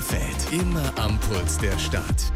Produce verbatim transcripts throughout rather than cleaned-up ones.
Bielefeld. Immer am Puls der Stadt.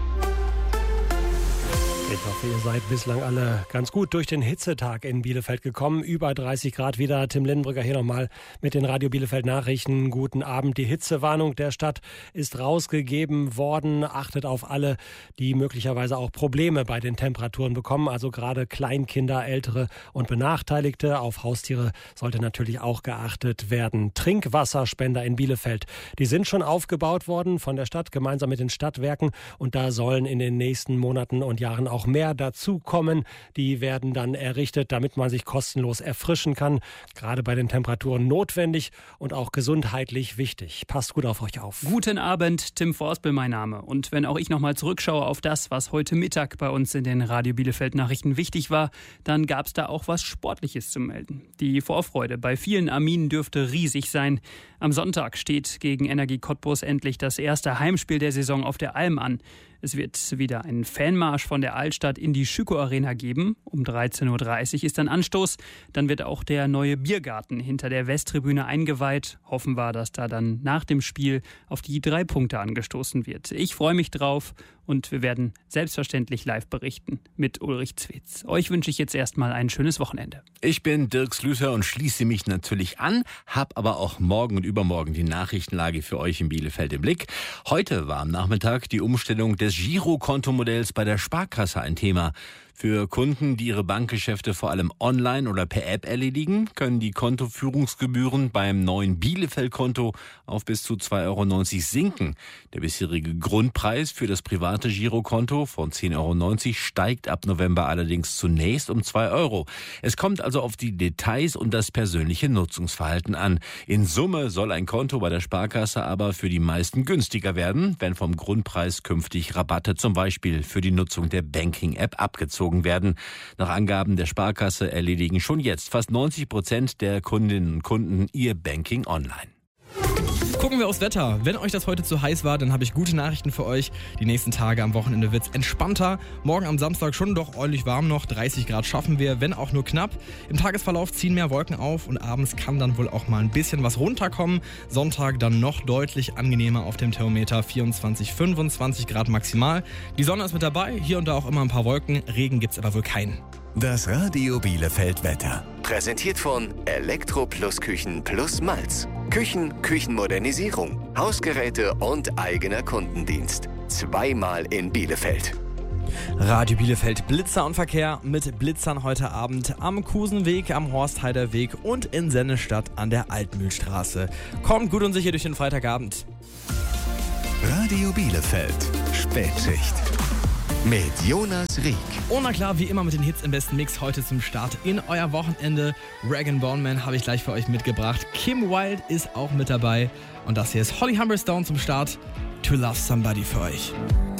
Ich hoffe, ihr seid bislang alle ganz gut durch den Hitzetag in Bielefeld gekommen. Über dreißig Grad wieder. Tim Lindenbrücker hier nochmal mit den Radio Bielefeld Nachrichten. Guten Abend. Die Hitzewarnung der Stadt ist rausgegeben worden. Achtet auf alle, die möglicherweise auch Probleme bei den Temperaturen bekommen. Also gerade Kleinkinder, Ältere und Benachteiligte. Auf Haustiere sollte natürlich auch geachtet werden. Trinkwasserspender in Bielefeld, die sind schon aufgebaut worden von der Stadt gemeinsam mit den Stadtwerken. Und da sollen in den nächsten Monaten und Jahren auch mehr dazukommen. Die werden dann errichtet, damit man sich kostenlos erfrischen kann. Gerade bei den Temperaturen notwendig und auch gesundheitlich wichtig. Passt gut auf euch auf. Guten Abend, Tim Forspel mein Name. Und wenn auch ich nochmal zurückschaue auf das, was heute Mittag bei uns in den Radio Bielefeld Nachrichten wichtig war, dann gab es da auch was Sportliches zu melden. Die Vorfreude bei vielen Arminen dürfte riesig sein. Am Sonntag steht gegen Energie Cottbus endlich das erste Heimspiel der Saison auf der Alm an. Es wird wieder einen Fanmarsch von der Altstadt in die Schüko Arena geben. Um dreizehn Uhr dreißig ist dann Anstoß. Dann wird auch der neue Biergarten hinter der Westtribüne eingeweiht. Hoffen wir, dass da dann nach dem Spiel auf die drei Punkte angestoßen wird. Ich freue mich drauf und wir werden selbstverständlich live berichten mit Ulrich Zwetz. Euch wünsche ich jetzt erstmal ein schönes Wochenende. Ich bin Dirk Slüter und schließe mich natürlich an, habe aber auch morgen und übermorgen die Nachrichtenlage für euch in Bielefeld im Blick. Heute war am Nachmittag die Umstellung des Girokontomodells bei der Sparkasse ein Thema. Für Kunden, die ihre Bankgeschäfte vor allem online oder per App erledigen, können die Kontoführungsgebühren beim neuen Bielefeld-Konto auf bis zu zwei Euro neunzig sinken. Der bisherige Grundpreis für das private Girokonto von zehn Euro neunzig steigt ab November allerdings zunächst um zwei Euro. Es kommt also auf die Details und das persönliche Nutzungsverhalten an. In Summe soll ein Konto bei der Sparkasse aber für die meisten günstiger werden, wenn vom Grundpreis künftig Rabatte zum Beispiel für die Nutzung der Banking-App abgezogen werden. Nach Angaben der Sparkasse erledigen schon jetzt fast neunzig Prozent der Kundinnen und Kunden ihr Banking online. Gucken wir aufs Wetter. Wenn euch das heute zu heiß war, dann habe ich gute Nachrichten für euch. Die nächsten Tage am Wochenende wird es entspannter. Morgen am Samstag schon doch ordentlich warm noch. dreißig Grad schaffen wir, wenn auch nur knapp. Im Tagesverlauf ziehen mehr Wolken auf und abends kann dann wohl auch mal ein bisschen was runterkommen. Sonntag dann noch deutlich angenehmer auf dem Thermometer. vierundzwanzig, fünfundzwanzig Grad maximal. Die Sonne ist mit dabei, hier und da auch immer ein paar Wolken. Regen gibt's aber wohl keinen. Das Radio Bielefeld Wetter. Präsentiert von Elektro Plus Küchen Plus Malz. Küchen, Küchenmodernisierung, Hausgeräte und eigener Kundendienst. Zweimal in Bielefeld. Radio Bielefeld Blitzer und Verkehr mit Blitzern heute Abend am Kusenweg, am Horstheider Weg und in Sennestadt an der Altmühlstraße. Kommt gut und sicher durch den Freitagabend. Radio Bielefeld Spätschicht mit Jonas Rieck. Oh, na klar, wie immer mit den Hits im besten Mix heute zum Start in euer Wochenende. Rag and Bone Man habe ich gleich für euch mitgebracht. Kim Wilde ist auch mit dabei. Und das hier ist Holly Humberstone zum Start. To Love Somebody für euch.